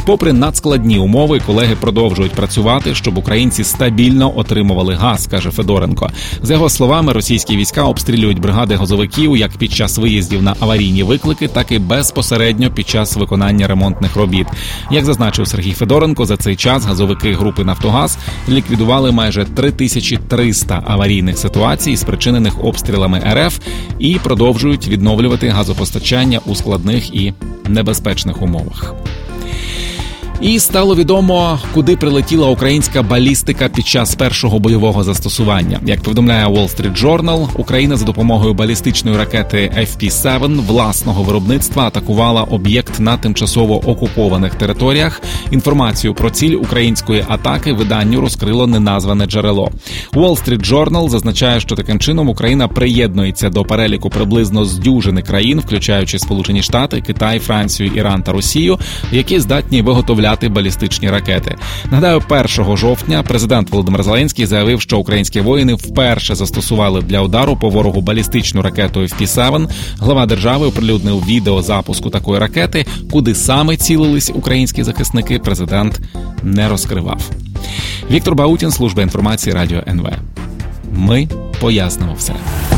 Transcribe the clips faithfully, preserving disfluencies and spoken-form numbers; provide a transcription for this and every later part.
Попри надскладні умови, колеги продовжують працювати, щоб українці стабільно отримували газ, каже Федоренко. За його словами, російські війська обстрілюють бригади газовиків як під час виїздів на аварійні виклики, так і безпосередньо під час виконання ремонтних робіт. Як зазначив Сергій Федоренко, за цей час газовики групи «Нафтогаз» ліквідували майже три тисячі триста аварійних ситуацій, спричинених обстрілами РФ, і продовжують відновлювати газопостачання у складних і небезпечних умовах. І стало відомо, куди прилетіла українська балістика під час першого бойового застосування. Як повідомляє Wall Street Journal, Україна за допомогою балістичної ракети еф пі сім власного виробництва атакувала об'єкт на тимчасово окупованих територіях. Інформацію про ціль української атаки виданню розкрило неназване джерело. Wall Street Journal зазначає, що таким чином Україна приєднується до переліку приблизно з дюжини країн, включаючи Сполучені Штати, Китай, Францію, Іран та Росію, які здатні виготовляти балістичні ракети. Нагадаю, першого жовтня президент Володимир Зеленський заявив, що українські воїни вперше застосували для удару по ворогу балістичну ракету еф пі сім. Глава держави оприлюднив відео запуску такої ракети. Куди саме цілились українські захисники, президент не розкривав. Віктор Баутін, служба інформації Радіо ен ве. Ми пояснимо все.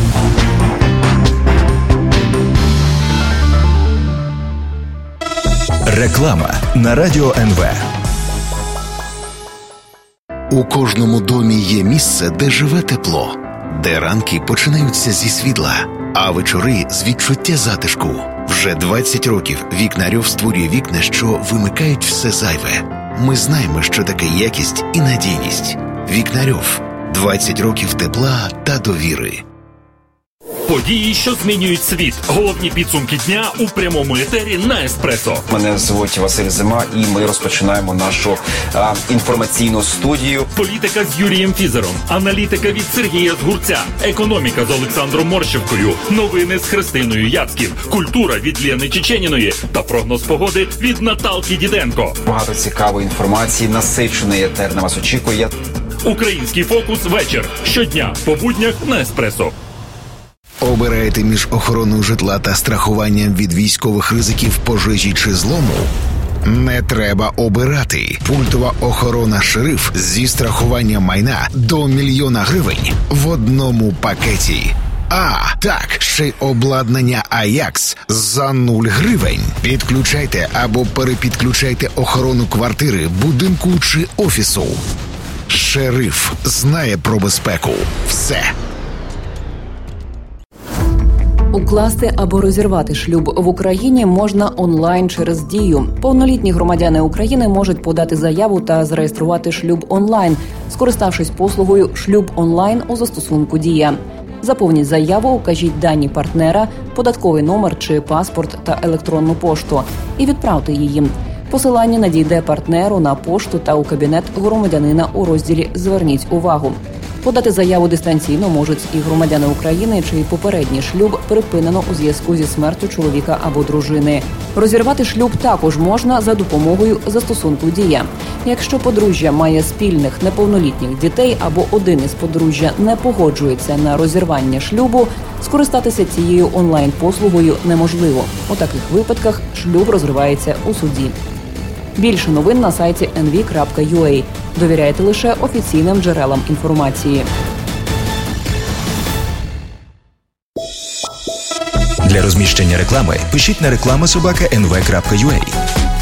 Реклама на Радіо ен ве. У кожному домі є місце, де живе тепло, де ранки починаються зі світла, а вечори з відчуття затишку. Вже двадцять років Вікнарьов створює вікна, що вимикають все зайве. Ми знаємо, що таке якість і надійність. Вікнарьов. двадцять років тепла та довіри. Події, що змінюють світ. Головні підсумки дня у прямому етері на Еспресо. Мене звуть Василь Зима, і ми розпочинаємо нашу а, інформаційну студію. Політика з Юрієм Фізером, аналітика від Сергія Згурця, економіка з Олександром Морщевкою, новини з Христиною Яцьків, культура від Лєни Чеченіної та прогноз погоди від Наталки Діденко. Багато цікавої інформації, насичений етер на вас очікує. Український фокус вечір. Щодня по буднях на Еспресо. Обираєте між охороною житла та страхуванням від військових ризиків, пожежі чи злому? Не треба обирати. Пультова охорона «Шериф» зі страхуванням майна до мільйона гривень в одному пакеті. А, так, ще й обладнання «Аякс» за нуль гривень. Підключайте або перепідключайте охорону квартири, будинку чи офісу. «Шериф» знає про безпеку. Все. Укласти або розірвати шлюб в Україні можна онлайн через Дію. Повнолітні громадяни України можуть подати заяву та зареєструвати шлюб онлайн, скориставшись послугою «Шлюб онлайн» у застосунку «Дія». Заповніть заяву, укажіть дані партнера, податковий номер чи паспорт та електронну пошту і відправте її. Посилання надійде партнеру на пошту та у кабінет громадянина у розділі «Зверніть увагу». Подати заяву дистанційно можуть і громадяни України, чий попередній шлюб припинено у зв'язку зі смертю чоловіка або дружини. Розірвати шлюб також можна за допомогою застосунку «Дія». Якщо подружжя має спільних неповнолітніх дітей або один із подружжя не погоджується на розірвання шлюбу, скористатися цією онлайн-послугою неможливо. У таких випадках шлюб розривається у суді. Більше новин на сайті ен ві крапка ю а. Довіряйте лише офіційним джерелам інформації. Для розміщення реклами пишіть на реклама собака ен ве крапка ю а.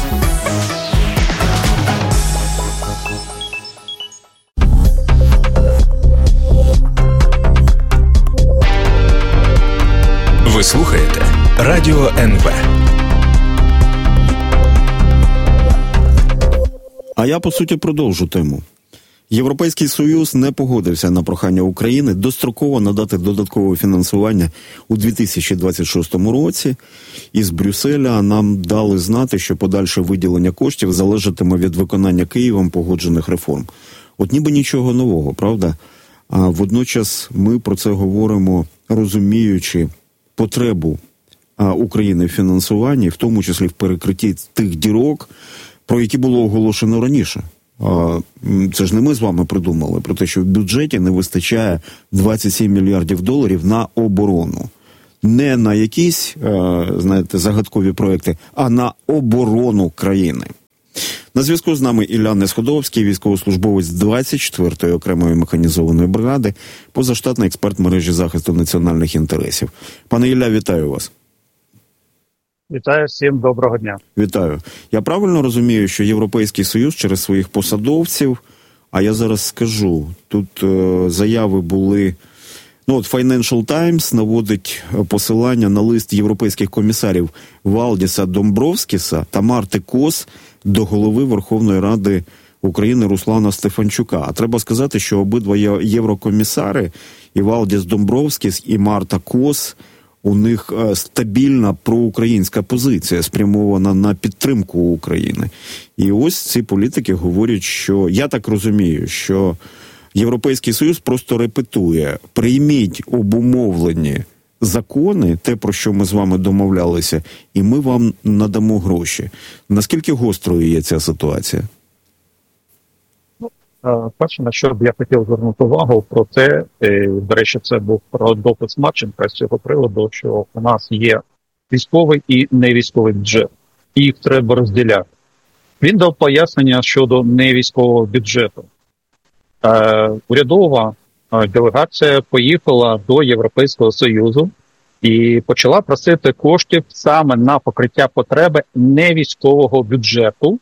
Ви слухаєте Радіо ен ве. А я, по суті, продовжу тему. Європейський Союз не погодився на прохання України достроково надати додаткове фінансування у дві тисячі двадцять шостому році. Із Брюсселя нам дали знати, що подальше виділення коштів залежатиме від виконання Києвом погоджених реформ. От ніби нічого нового, правда? А водночас ми про це говоримо, розуміючи потребу України в фінансуванні, в тому числі в перекритті тих дірок, про які було оголошено раніше. Це ж не ми з вами придумали, про те, що в бюджеті не вистачає двадцять сім мільярдів доларів на оборону. Не на якісь, знаєте, загадкові проекти, а на оборону країни. На зв'язку з нами Ілля Несходовський, військовослужбовець двадцять четвертої окремої механізованої бригади, позаштатний експерт мережі захисту національних інтересів. Пане Ілля, вітаю вас. Вітаю всім, доброго дня. Вітаю. Я правильно розумію, що Європейський Союз через своїх посадовців, а я зараз скажу, тут е, заяви були, ну от Financial Times наводить посилання на лист європейських комісарів Валдіса Домбровскіса та Марти Кос до голови Верховної Ради України Руслана Стефанчука. А треба сказати, що обидва єврокомісари, і Валдіс Домбровскіс, і Марта Кос, у них стабільна проукраїнська позиція, спрямована на підтримку України. І ось ці політики говорять, що, я так розумію, що Європейський Союз просто репетує: прийміть обумовлені закони, те, про що ми з вами домовлялися, і ми вам надамо гроші. Наскільки гострою є ця ситуація? Перше, на що б я хотів звернути увагу про те, до речі, це був про допис Марченка з цього приводу, що у нас є військовий і невійськовий бюджет, і їх треба розділяти. Він дав пояснення щодо невійськового бюджету. Е, урядова делегація поїхала до Європейського Союзу і почала просити коштів саме на покриття потреби невійськового бюджету,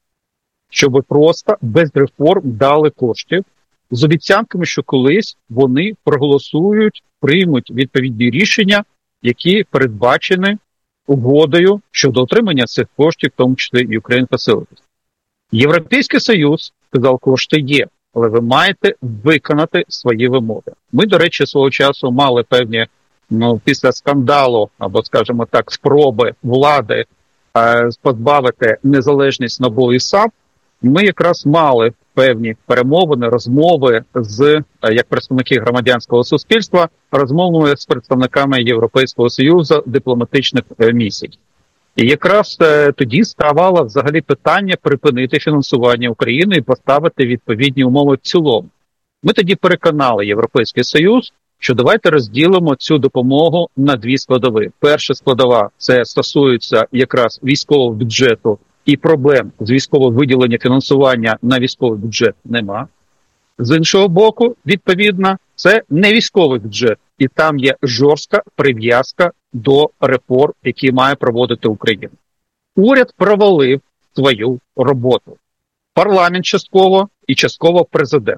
щоб просто без реформ дали коштів з обіцянками, що колись вони проголосують, приймуть відповідні рішення, які передбачені угодою щодо отримання цих коштів, в тому числі і Ukraine Facilities. Європейський Союз сказав, кошти є, але ви маєте виконати свої вимоги. Ми, до речі, свого часу мали певні, ну, після скандалу, або, скажімо так, спроби влади е, позбавити незалежність НАБУ і САП. Ми якраз мали певні перемовини, розмови з, як представники громадянського суспільства, розмовами з представниками Європейського Союзу дипломатичних місій. І якраз е, тоді ставало взагалі питання припинити фінансування України і поставити відповідні умови в цілому. Ми тоді переконали Європейський Союз, що давайте розділимо цю допомогу на дві складові. Перша складова – це стосується якраз військового бюджету, і проблем з військового виділення фінансування на військовий бюджет нема. З іншого боку, відповідно, це не військовий бюджет, і там є жорстка прив'язка до реформ, які має проводити Україна. Уряд провалив свою роботу. Парламент частково і частково президент.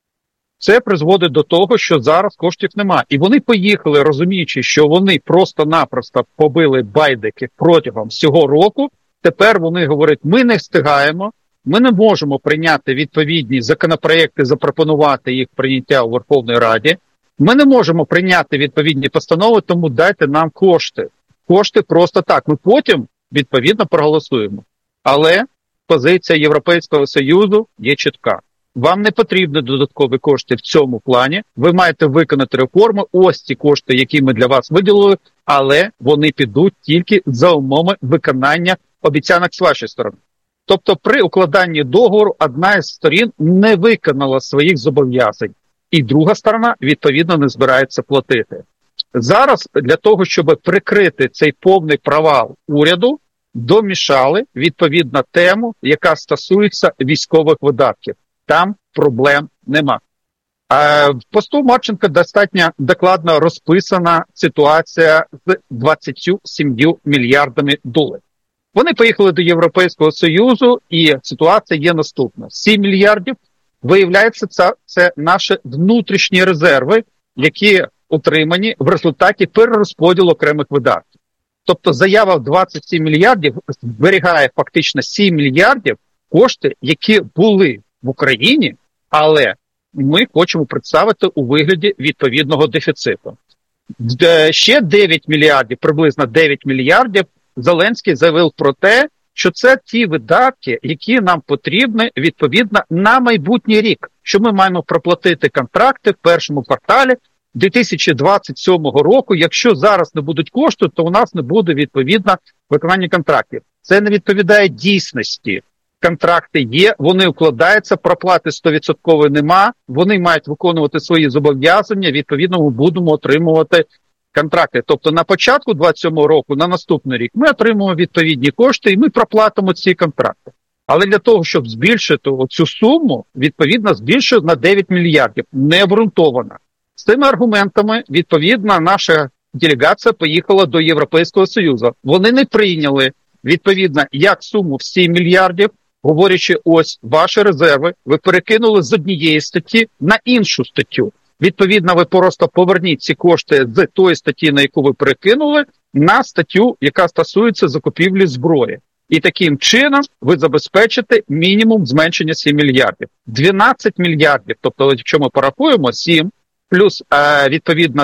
Це призводить до того, що зараз коштів нема. І вони поїхали, розуміючи, що вони просто-напросто побили байдики протягом цього року. Тепер вони говорять, ми не встигаємо, ми не можемо прийняти відповідні законопроекти, запропонувати їх прийняття у Верховній Раді. Ми не можемо прийняти відповідні постанови, тому дайте нам кошти. Кошти просто так. Ми потім, відповідно, проголосуємо. Але позиція Європейського Союзу є чітка. Вам не потрібні додаткові кошти в цьому плані. Ви маєте виконати реформи. Ось ці кошти, які ми для вас виділили, але вони підуть тільки за умови виконання обіцянок з вашої сторони. Тобто при укладанні договору одна із сторін не виконала своїх зобов'язань, і друга сторона, відповідно, не збирається платити. Зараз для того, щоб прикрити цей повний провал уряду, домішали, відповідно, тему, яка стосується військових видатків. Там проблем нема. А в посту Марченка достатньо докладно розписана ситуація з двадцятьма сім'ма мільярдами доларів. Вони поїхали до Європейського Союзу, і ситуація є наступна. сім мільярдів, виявляється, це, це наші внутрішні резерви, які отримані в результаті перерозподілу окремих видатків. Тобто заява в двадцять сім мільярдів зберігає фактично сім мільярдів кошти, які були в Україні, але ми хочемо представити у вигляді відповідного дефіциту. Ще дев'ять мільярдів, приблизно дев'ять мільярдів, Зеленський заявив про те, що це ті видатки, які нам потрібні відповідно на майбутній рік, що ми маємо проплатити контракти в першому кварталі дві тисячі двадцять сьомого року. Якщо зараз не будуть кошти, то у нас не буде відповідно виконання контрактів. Це не відповідає дійсності. Контракти є, вони укладаються, проплати сто відсотків нема, вони мають виконувати свої зобов'язання, відповідно ми будемо отримувати контракти. Тобто на початку двадцять сьомого року, на наступний рік, ми отримуємо відповідні кошти і ми проплатимо ці контракти. Але для того, щоб збільшити цю суму, відповідно, збільшують на дев'ять мільярдів. Не обґрунтовано. З цими аргументами, відповідно, наша делегація поїхала до Європейського Союзу. Вони не прийняли, відповідно, як суму в сім мільярдів, говорячи, ось ваші резерви, ви перекинули з однієї статті на іншу статтю. Відповідно, ви просто поверніть ці кошти з тої статті, на яку ви перекинули, на статтю, яка стосується закупівлі зброї. І таким чином ви забезпечите мінімум зменшення сім мільярдів. дванадцять мільярдів, тобто, якщо ми порахуємо, сім плюс, е, відповідно,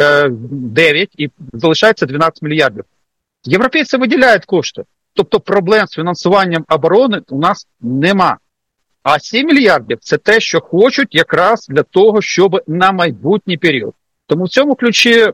дев'ять, і залишається дванадцять мільярдів. Європейці виділяють кошти. Тобто проблем з фінансуванням оборони у нас нема. А сім мільярдів – це те, що хочуть якраз для того, щоб на майбутній період. Тому в цьому ключі,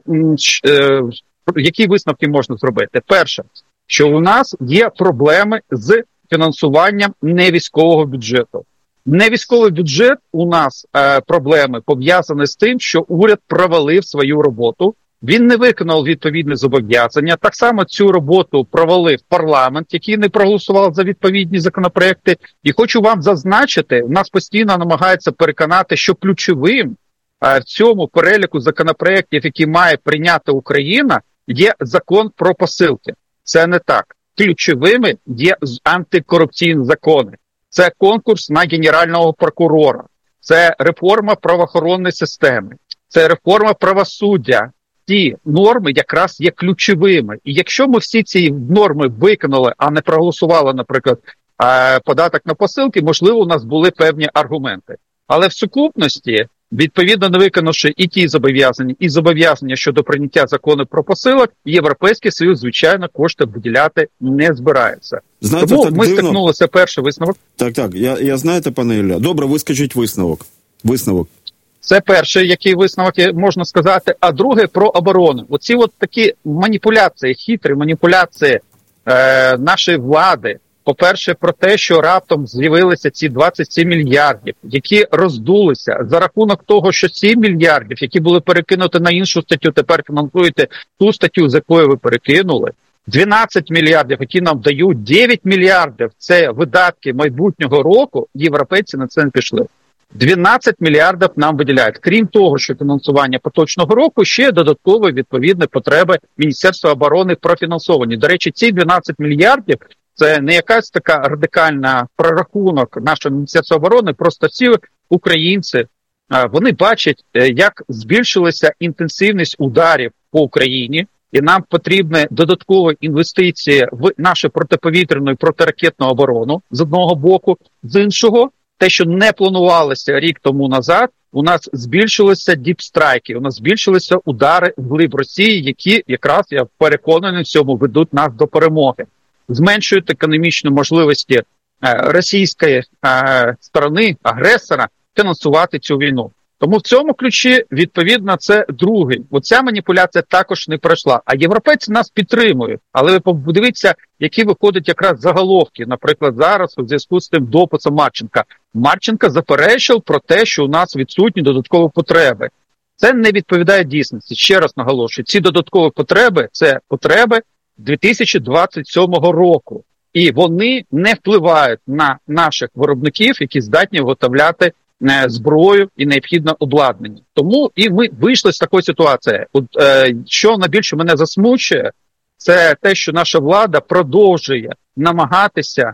е, які висновки можна зробити? Перше, що у нас є проблеми з фінансуванням невійськового бюджету. Невійськовий бюджет у нас е, проблеми пов'язані з тим, що уряд провалив свою роботу, він не виконав відповідне зобов'язання. Так само цю роботу провалив парламент, який не проголосував за відповідні законопроекти. І хочу вам зазначити, у нас постійно намагаються переконати, що ключовим е, в цьому переліку законопроектів, які має прийняти Україна, є закон про посилки. Це не так. Ключовими є антикорупційні закони. Це конкурс на генерального прокурора, це реформа правоохоронної системи, це реформа правосуддя. Ці норми якраз є ключовими. І якщо ми всі ці норми виконали, а не проголосували, наприклад, податок на посилки, можливо, у нас були певні аргументи. Але в сукупності, відповідно, не виконавши і ті зобов'язання, і зобов'язання щодо прийняття закону про посилок, Європейський Союз, звичайно, кошти виділяти не збирається. Знаєте, тому так ми дивно. стикнулися перший висновок. Так, так, я, я знаєте, пане Ілля, добре, ви скажіть висновок. Висновок. Це перший, який висновок можна сказати, а другий про оборону. Оці от такі маніпуляції, хитрі маніпуляції е, нашої влади, по-перше, про те, що раптом з'явилися ці двадцять сім мільярдів, які роздулися за рахунок того, що сім мільярдів, які були перекинуті на іншу статтю, тепер фінансуєте ту статтю, з якої ви перекинули. дванадцять мільярдів, які нам дають, дев'ять мільярдів – це видатки майбутнього року, європейці на це не пішли. дванадцять мільярдів нам виділяють. Крім того, що фінансування поточного року, ще додаткові відповідні потреби Міністерства оборони профінансовані. До речі, ці дванадцять мільярдів – це не якась така радикальна прорахунок нашого Міністерства оборони, просто всі українці, вони бачать, як збільшилася інтенсивність ударів по Україні, і нам потрібні додаткові інвестиції в нашу протиповітряну і протиракетну оборону з одного боку, з іншого, те, що не планувалося рік тому назад, у нас збільшилися діпстрайки, у нас збільшилися удари вглиб Росії, які якраз, я переконаний, в цьому ведуть нас до перемоги. Зменшують економічні можливості е, російської е, сторони, агресора, фінансувати цю війну. Тому в цьому ключі, відповідно, це другий. Оця маніпуляція також не пройшла. А європейці нас підтримують. Але ви подивіться, які виходять якраз заголовки. Наприклад, зараз у зв'язку з тим дописом Марченка. Марченко заперечив про те, що у нас відсутні додаткові потреби. Це не відповідає дійсності. Ще раз наголошую, ці додаткові потреби – це потреби дві тисячі двадцять сьомого року. І вони не впливають на наших виробників, які здатні виготовляти зброю і необхідне обладнання. Тому і ми вийшли з такої ситуації. От, е, що найбільше мене засмучує, це те, що наша влада продовжує намагатися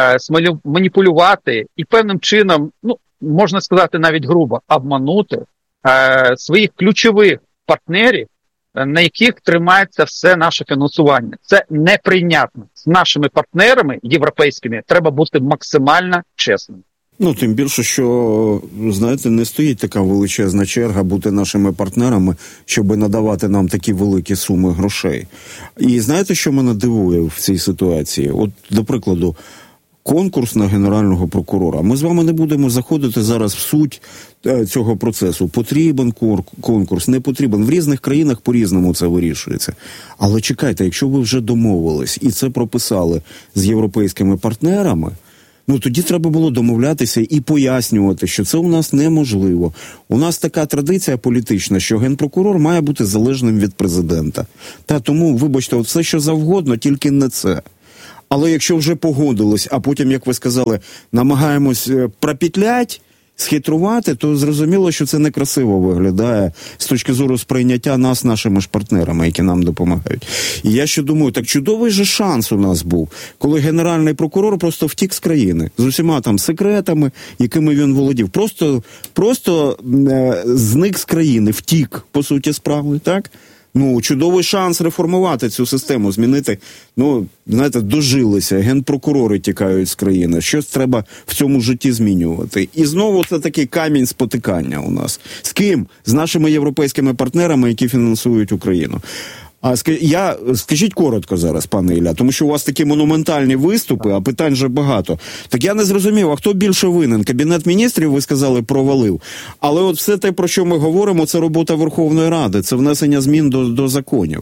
е, маніпулювати і певним чином, ну, можна сказати навіть грубо, обманути е, своїх ключових партнерів, на яких тримається все наше фінансування. Це неприйнятно. З нашими партнерами європейськими треба бути максимально чесним. Ну, тим більше, що, знаєте, не стоїть така величезна черга бути нашими партнерами, щоб надавати нам такі великі суми грошей. І знаєте, що мене дивує в цій ситуації? От, до прикладу, конкурс на генерального прокурора. Ми з вами не будемо заходити зараз в суть цього процесу. Потрібен конкурс, не потрібен. В різних країнах по-різному це вирішується. Але чекайте, якщо ви вже домовились і це прописали з європейськими партнерами, ну, тоді треба було домовлятися і пояснювати, що це у нас неможливо. У нас така традиція політична, що генпрокурор має бути залежним від президента. Та тому, вибачте, от все, що завгодно, тільки не це. Але якщо вже погодились, а потім, як ви сказали, намагаємось пропетлять, схитрувати, то зрозуміло, що це некрасиво виглядає з точки зору сприйняття нас нашими ж партнерами, які нам допомагають. І я ще думаю, так чудовий же шанс у нас був, коли генеральний прокурор просто втік з країни, з усіма там секретами, якими він володів. Просто, просто е, зник з країни, втік, по суті справи, так? Ну, чудовий шанс реформувати цю систему, змінити, ну, знаєте, дожилися, генпрокурори тікають з країни, щось треба в цьому житті змінювати. І знову це такий камінь спотикання у нас. З ким? З нашими європейськими партнерами, які фінансують Україну. А я, скажіть коротко зараз, пане Ілля, тому що у вас такі монументальні виступи, а питань же багато. Так я не зрозумів, а хто більше винен? Кабінет міністрів, ви сказали, провалив. Але от все те, про що ми говоримо, це робота Верховної Ради, це внесення змін до, до законів.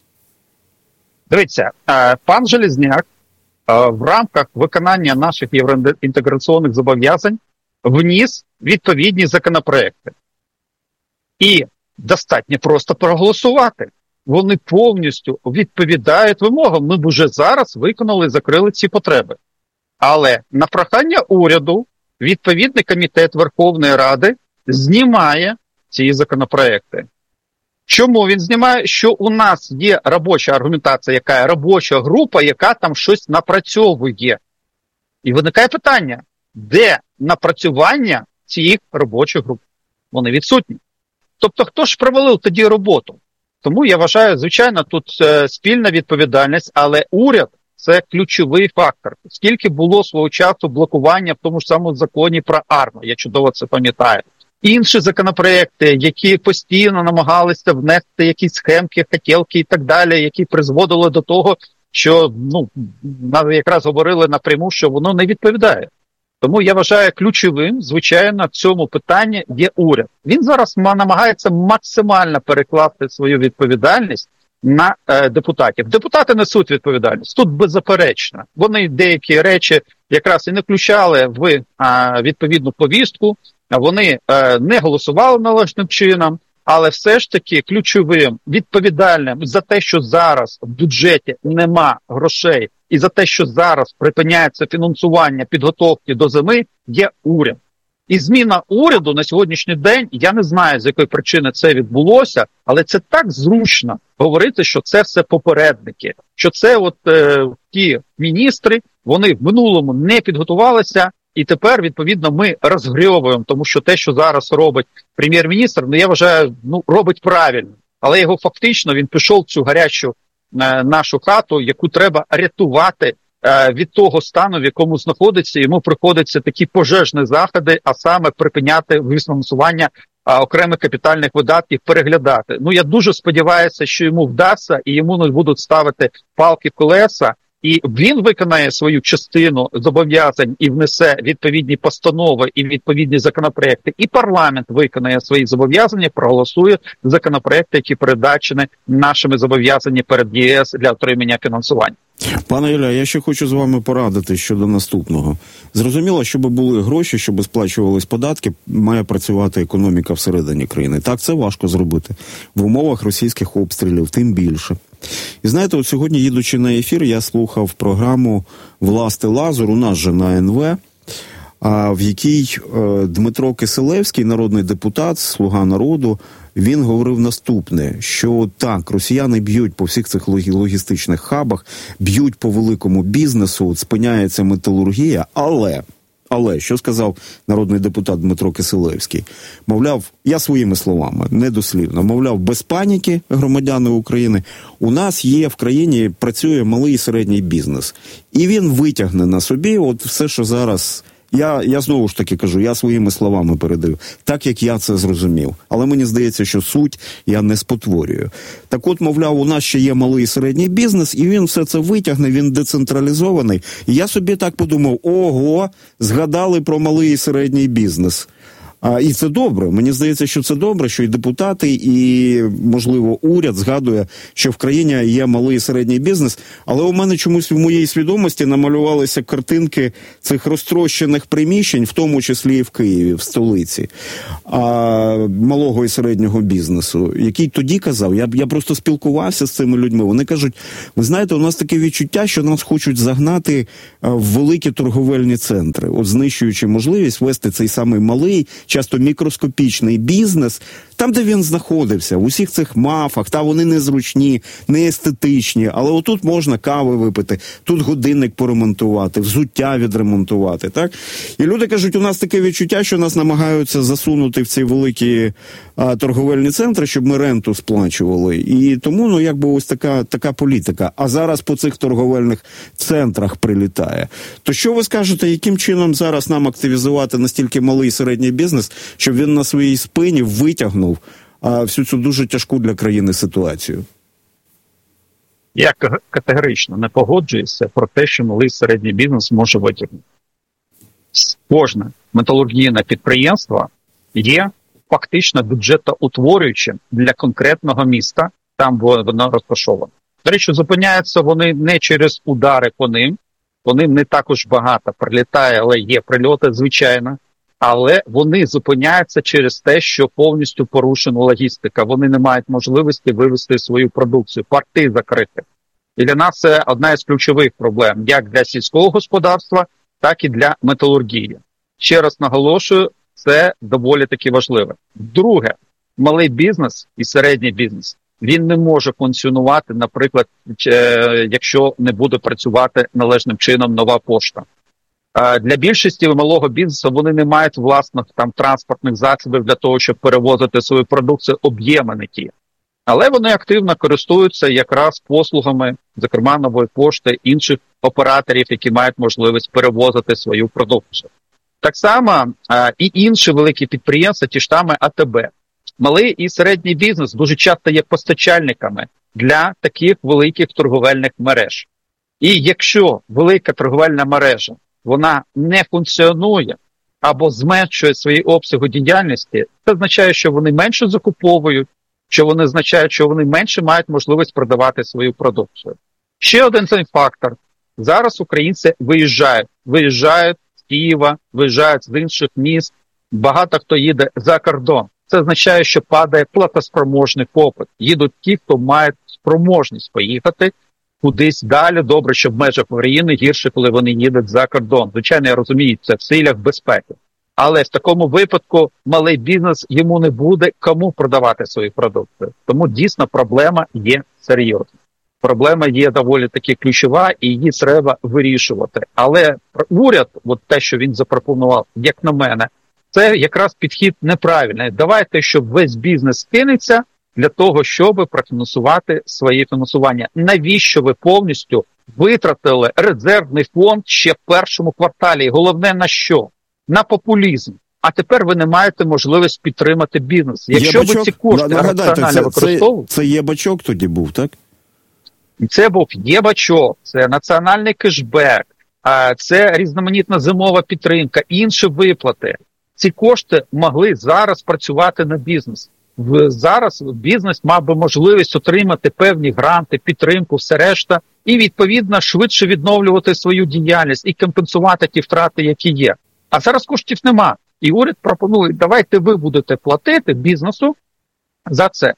Дивіться, пан Железняк в рамках виконання наших євроінтеграційних зобов'язань вніс відповідні законопроекти. І достатньо просто проголосувати. Вони повністю відповідають вимогам. Ми б уже зараз виконали і закрили ці потреби. Але на прохання уряду відповідний комітет Верховної Ради знімає ці законопроекти. Чому він знімає? Що у нас є робоча аргументація, яка є робоча група, яка там щось напрацьовує. І виникає питання, де напрацювання цих робочих груп? Вони відсутні. Тобто хто ж провалив тоді роботу? Тому я вважаю, звичайно, тут е, спільна відповідальність, але уряд – це ключовий фактор. Скільки було свого часу блокування в тому ж самому законі про АРМА, я чудово це пам'ятаю. Інші законопроекти, які постійно намагалися внести якісь схемки, хотілки і так далі, які призводили до того, що, ну, якраз говорили напряму, що воно не відповідає. Тому я вважаю ключовим, звичайно, в цьому питанні є уряд. Він зараз намагається максимально перекласти свою відповідальність на е, депутатів. Депутати несуть відповідальність. Тут беззаперечно. Вони деякі речі якраз і не включали в е, відповідну повістку, вони е, не голосували належним чином, але все ж таки ключовим, відповідальним за те, що зараз в бюджеті нема грошей, і за те, що зараз припиняється фінансування підготовки до зими, є уряд. І зміна уряду на сьогоднішній день, я не знаю, з якої причини це відбулося, але це так зручно говорити, що це все попередники. Що це от е, ті міністри, вони в минулому не підготувалися, і тепер, відповідно, ми розгрьовуємо, тому що те, що зараз робить прем'єр-міністр, ну, я вважаю, ну, робить правильно. Але його фактично, він пішов в цю гарячу е, нашу хату, яку треба рятувати е, від того стану, в якому знаходиться. Йому приходиться такі пожежні заходи, а саме припиняти фінансування е, окремих капітальних видатків, переглядати. Ну, я дуже сподіваюся, що йому вдасться і йому не будуть ставити палки в колеса. І він виконає свою частину зобов'язань і внесе відповідні постанови і відповідні законопроекти. І парламент виконає свої зобов'язання, проголосує законопроекти, які передбачені нашими зобов'язаннями перед ЄС для отримання фінансування. Пане Ілля, я ще хочу з вами порадити щодо наступного. Зрозуміло, щоб були гроші, щоб сплачувались податки, має працювати економіка всередині країни. Так, це важко зробити. В умовах російських обстрілів тим більше. І знаєте, от сьогодні, їдучи на ефір, я слухав програму «Власти Лазур», у нас же на ен ве, в якій Дмитро Кисилевський, народний депутат, слуга народу, він говорив наступне, що так, росіяни б'ють по всіх цих логістичних хабах, б'ють по великому бізнесу, спиняється металургія, але... Але, що сказав народний депутат Дмитро Кисилевський? Мовляв, я своїми словами, недослівно, мовляв, без паніки, громадяни України, у нас є в країні, працює малий і середній бізнес. І він витягне на собі от все, що зараз... Я, я знову ж таки кажу, я своїми словами передаю, так, як я це зрозумів. Але мені здається, що суть я не спотворюю. Так от, мовляв, у нас ще є малий і середній бізнес, і він все це витягне, він децентралізований. І я собі так подумав, ого, згадали про малий і середній бізнес. А, і це добре. Мені здається, що це добре, що і депутати, і, можливо, уряд згадує, що в країні є малий і середній бізнес. Але у мене чомусь в моїй свідомості намалювалися картинки цих розтрощених приміщень, в тому числі і в Києві, в столиці, а, малого і середнього бізнесу, який тоді казав, я, я просто спілкувався з цими людьми, вони кажуть, ви знаєте, у нас таке відчуття, що нас хочуть загнати в великі торговельні центри, от знищуючи можливість вести цей самий малий, часто мікроскопічний бізнес, там, де він знаходився, в усіх цих мафах, та вони незручні, не естетичні, але отут можна кави випити, тут годинник поремонтувати, взуття відремонтувати, так? І люди кажуть, у нас таке відчуття, що нас намагаються засунути в ці великі а, торговельні центри, щоб ми ренту сплачували. І тому, ну, якби ось така, така політика. А зараз по цих торговельних центрах прилітає. То що ви скажете, яким чином зараз нам активізувати настільки малий і середній бізнес, щоб він на своїй спині витягнув а, всю цю дуже тяжку для країни ситуацію? Я категорично не погоджуюся про те, що малий і середній бізнес може витягнути. Кожне металургійне підприємство є фактично бюджетоутворюючим для конкретного міста, там воно розташоване. До речі, зупиняються вони не через удари по ним, по ним не також багато прилітає, але є прильоти, звичайно. Але вони зупиняються через те, що повністю порушена логістика. Вони не мають можливості вивести свою продукцію, порти закриті. І для нас це одна із ключових проблем, як для сільського господарства, так і для металургії. Ще раз наголошую, це доволі таки важливо. Друге, малий бізнес і середній бізнес, він не може функціонувати, наприклад, якщо не буде працювати належним чином нова пошта. Для більшості малого бізнесу вони не мають власних там транспортних засобів для того, щоб перевозити свою продукцію, об'єми не ті. Але вони активно користуються якраз послугами, зокрема нової пошти, інших операторів, які мають можливість перевозити свою продукцію. Так само а, і інші великі підприємства, ті ж саме А Те Бе. Малий і середній бізнес дуже часто є постачальниками для таких великих торговельних мереж. І якщо велика торговельна мережа, вона не функціонує або зменшує свої обсяги діяльності, це означає, що вони менше закуповують, що вони означають, що вони менше мають можливість продавати свою продукцію. Ще один цей фактор. Зараз українці виїжджають. Виїжджають з Києва, виїжджають з інших міст. Багато хто їде за кордон. Це означає, що падає платоспроможний попит. Їдуть ті, хто мають спроможність поїхати кудись далі. Добре, що в межах України, гірше, коли вони їдуть за кордон. Звичайно, я розумію, це в силах безпеки. Але в такому випадку малий бізнес, йому не буде кому продавати свої продукти. Тому дійсно проблема є серйозна. Проблема є доволі таки ключова і її треба вирішувати. Але уряд, от те, що він запропонував, як на мене, це якраз підхід неправильний. Давайте, щоб весь бізнес кинеться для того, щоб профінансувати своє фінансування. Навіщо ви повністю витратили резервний фонд ще в першому кварталі? І головне на що? На популізм. А тепер ви не маєте можливість підтримати бізнес. Якщо ви ці кошти раціонально використовували... Це, це єбачок тоді був, так? Це був єбачок, це національний кешбек, це різноманітна зимова підтримка, інші виплати. Ці кошти могли зараз працювати на бізнес. Зараз бізнес мав би можливість отримати певні гранти, підтримку, все решта, і відповідно швидше відновлювати свою діяльність і компенсувати ті втрати, які є. А зараз коштів нема. І уряд пропонує, давайте ви будете платити бізнесу за це.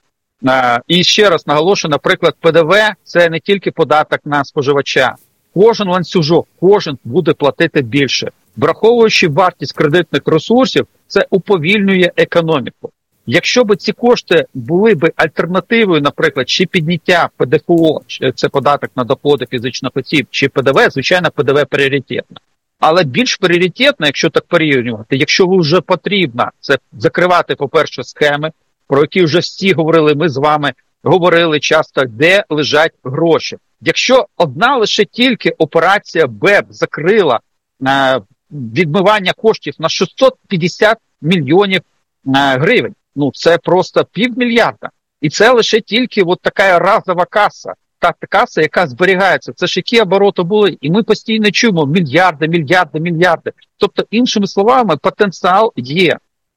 І ще раз наголошую, наприклад, Пе Де Ве – це не тільки податок на споживача. Кожен ланцюжок, кожен буде платити більше. Враховуючи вартість кредитних ресурсів, це уповільнює економіку. Якщо б ці кошти були б альтернативою, наприклад, чи підняття Пе Де Еф О, це податок на доходи фізичних осіб, чи Пе Де Ве, звичайно, Пе Де Ве пріоритетно. Але більш пріоритетно, якщо так порівнювати, якщо ви вже потрібно, це закривати, по-перше, схеми, про які вже всі говорили, ми з вами говорили часто, де лежать гроші. Якщо одна лише тільки операція Б Е Б закрила е, відмивання коштів на шістсот п'ятдесят мільйонів е, гривень, ну це просто півмільярда. І це лише тільки от така разова каса, та каса, яка зберігається. Це ж які обороти були, і ми постійно чуємо мільярди, мільярди, мільярди. Тобто, іншими словами, потенціал є.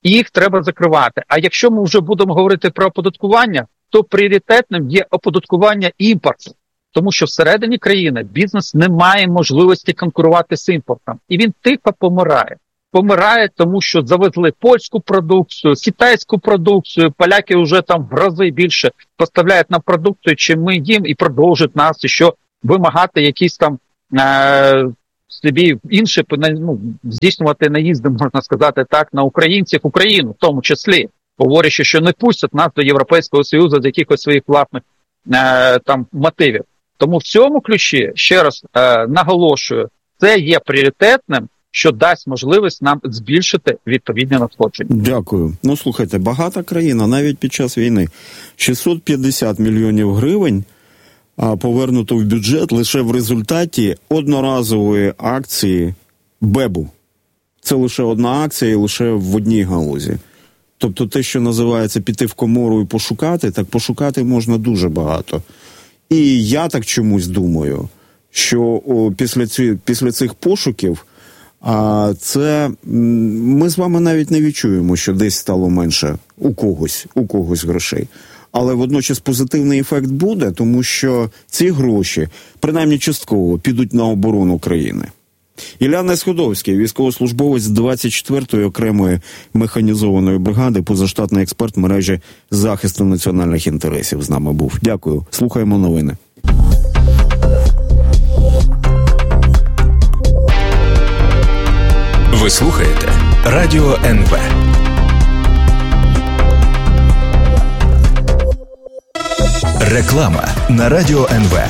і їх треба закривати. А якщо ми вже будемо говорити про оподаткування, то пріоритетним є оподаткування імпорту. Тому що всередині країни бізнес не має можливості конкурувати з імпортом. І він тихо помирає. Помирає, тому що завезли польську продукцію, китайську продукцію, поляки вже там в рази більше поставляють нам продукцію, чим ми їм, і продовжують нас ще вимагати якісь там е- собі інші, ну, здійснювати наїзди, можна сказати так, на українців, Україну в тому числі, говорячи, що не пустять нас до Європейського Союзу з якихось своїх власних е- там мотивів. Тому в цьому ключі, ще раз е, наголошую, це є пріоритетним, що дасть можливість нам збільшити відповідні надходження. Дякую. Ну, слухайте, багата країна, навіть під час війни, шістсот п'ятдесят мільйонів гривень а, повернуто в бюджет лише в результаті одноразової акції БЕБу. Це лише одна акція і лише в одній галузі. Тобто те, що називається піти в комору і пошукати, так пошукати можна дуже багато. І я так чомусь думаю, що о, після, ці, після цих пошуків а, це ми з вами навіть не відчуємо, що десь стало менше у когось, у когось грошей. Але водночас позитивний ефект буде, тому що ці гроші, принаймні частково, підуть на оборону країни. Ілля Несходовський, військовослужбовець двадцять четвертої окремої механізованої бригади, позаштатний експерт мережі захисту національних інтересів з нами був. Дякую. Слухаємо новини. Ви слухаєте Радіо ен ве. Реклама на Радіо ен ве.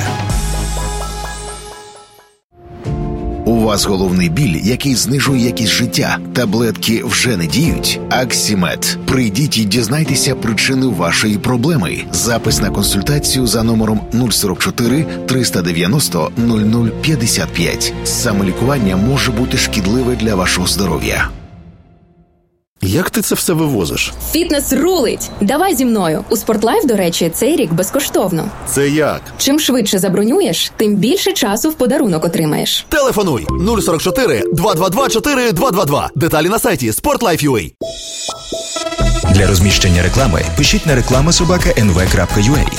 У вас головний біль, який знижує якість життя. Таблетки вже не діють? Аксімед. Прийдіть і дізнайтеся причини вашої проблеми. Запис на консультацію за номером нуль сорок чотири триста дев'яносто нуль нуль п'ятдесят п'ять. Самолікування може бути шкідливе для вашого здоров'я. Як ти це все вивозиш? Фітнес рулить! Давай зі мною. У Спортлайф, до речі, цей рік безкоштовно. Це як? Чим швидше забронюєш, тим більше часу в подарунок отримаєш. Телефонуй нуль сорок чотири два два два чотири два два два. Деталі на сайті спортлайф крапка ю а. Для розміщення реклами пишіть на реклама собака ен ве крапка ю а.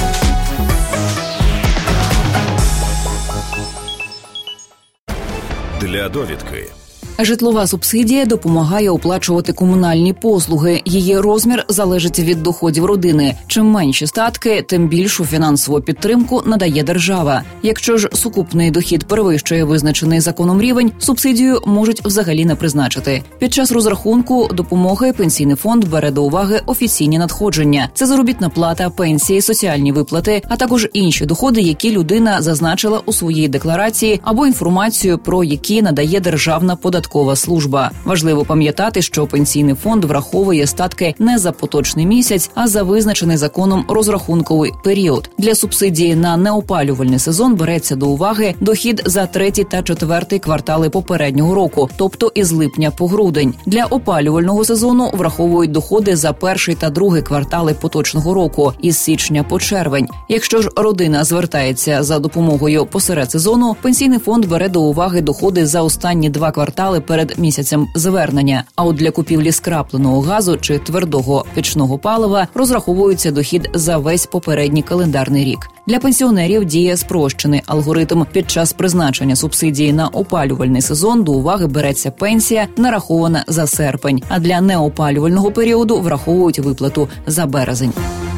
Для довідки. Житлова субсидія допомагає оплачувати комунальні послуги. Її розмір залежить від доходів родини. Чим менші статки, тим більшу фінансову підтримку надає держава. Якщо ж сукупний дохід перевищує визначений законом рівень, субсидію можуть взагалі не призначити. Під час розрахунку допомоги Пенсійний фонд бере до уваги офіційні надходження. Це заробітна плата, пенсії, соціальні виплати, а також інші доходи, які людина зазначила у своїй декларації, або інформацію, про які надає Державна податкова служба. Важливо пам'ятати, що Пенсійний фонд враховує статки не за поточний місяць, а за визначений законом розрахунковий період. Для субсидії на неопалювальний сезон береться до уваги дохід за третій та четвертий квартали попереднього року, тобто із липня по грудень. Для опалювального сезону враховують доходи за перший та другий квартали поточного року, із січня по червень. Якщо ж родина звертається за допомогою посеред сезону, Пенсійний фонд бере до уваги доходи за останні два квартали перед місяцем звернення. А от для купівлі скрапленого газу чи твердого пічного палива розраховується дохід за весь попередній календарний рік. Для пенсіонерів діє спрощений алгоритм. Під час призначення субсидії на опалювальний сезон до уваги береться пенсія, нарахована за серпень, а для неопалювального періоду враховують виплату за березень.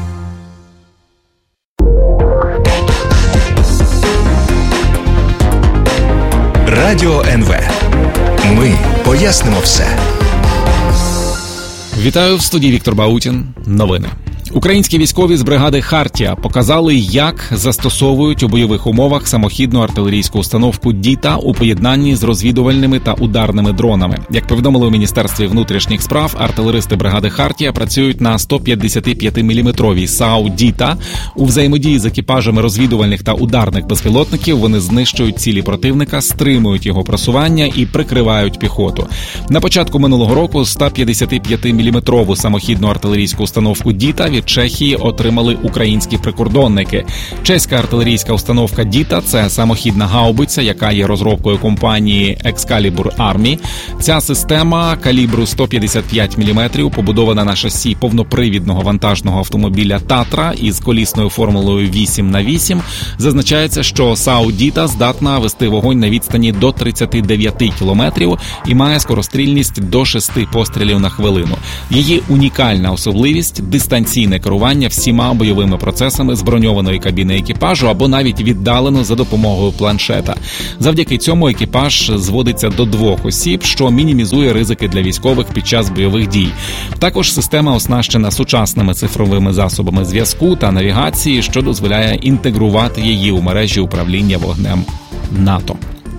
Радіо ен ве. Ми пояснимо все. Вітаю, в студії Віктор Баутін. Новини. Українські військові з бригади «Хартія» показали, як застосовують у бойових умовах самохідну артилерійську установку «Діта» у поєднанні з розвідувальними та ударними дронами. Як повідомили у Міністерстві внутрішніх справ, артилеристи бригади «Хартія» працюють на сто п'ятдесят п'ять міліметровій САУ «Діта». У взаємодії з екіпажами розвідувальних та ударних безпілотників вони знищують цілі противника, стримують його просування і прикривають піхоту. На початку минулого року сто п'ятдесят п'ять міліметрову самохідну артилерійську установку «Діта» території Чехії отримали українські прикордонники. Чеська артилерійська установка «Діта» – це самохідна гаубиця, яка є розробкою компанії Excalibur Army. Ця система калібру сто п'ятдесят п'ять міліметрів, побудована на шасі повнопривідного вантажного автомобіля «Татра» із колісною формулою вісім на вісім. Зазначається, що САУ «Діта» здатна вести вогонь на відстані до тридцять дев'ять кілометрів і має скорострільність до шести пострілів на хвилину. Її унікальна особливість – дистанційне керування всіма бойовими процесами з броньованої кабіни екіпажу або навіть віддалено за допомогою планшета. Завдяки цьому екіпаж зводиться до двох осіб, що мінімізує ризики для військових під час бойових дій. Також система оснащена сучасними цифровими засобами зв'язку та навігації, що дозволяє інтегрувати її у мережі управління вогнем НАТО.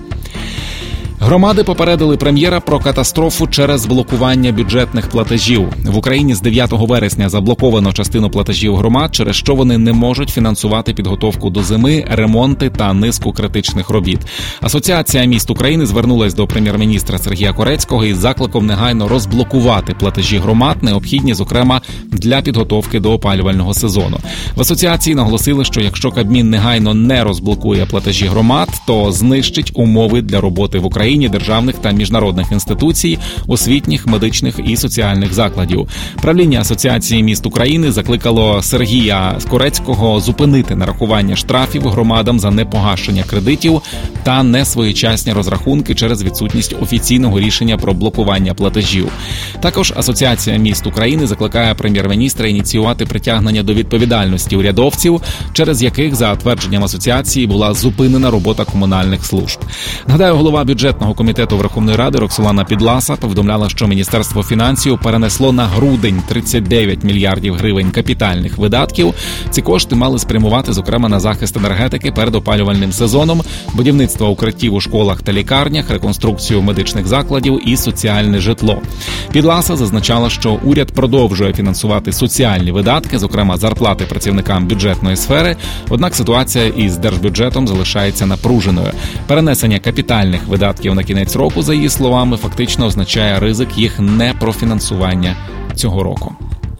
Громади попередили прем'єра про катастрофу через блокування бюджетних платежів. В Україні з дев'ятого вересня заблоковано частину платежів громад, через що вони не можуть фінансувати підготовку до зими, ремонти та низку критичних робіт. Асоціація міст України звернулась до прем'єр-міністра Сергія Корецького із закликом негайно розблокувати платежі громад, необхідні, зокрема, для підготовки до опалювального сезону. В асоціації наголосили, що якщо Кабмін негайно не розблокує платежі громад, то знищить умови для роботи в Україні державних та міжнародних інституцій, освітніх, медичних і соціальних закладів. Правління Асоціації міст України закликало Сергія Корецького зупинити нарахування штрафів громадам за непогашення кредитів та несвоєчасні розрахунки через відсутність офіційного рішення про блокування платежів. Також Асоціація міст України закликає прем'єр-міністра ініціювати притягнення до відповідальності урядовців, через яких, за твердженням асоціації, була зупинена робота комунальних служб. Нагадаю, голова бюджетного комітету Верховної Ради Роксолана Підласа повідомляла, що Міністерство фінансів перенесло на грудень тридцять дев'ять мільярдів гривень капітальних видатків. Ці кошти мали спрямувати, зокрема, на захист енергетики перед опалювальним сезоном, будівництво укриттів у школах та лікарнях, реконструкцію медичних закладів і соціальне житло. Підласа зазначала, що уряд продовжує фінансувати соціальні видатки, зокрема зарплати працівникам бюджетної сфери, однак ситуація із держбюджетом залишається напруженою. Перенесення капітальних видатків на кінець року, за її словами, фактично означає ризик їх непрофінансування цього року.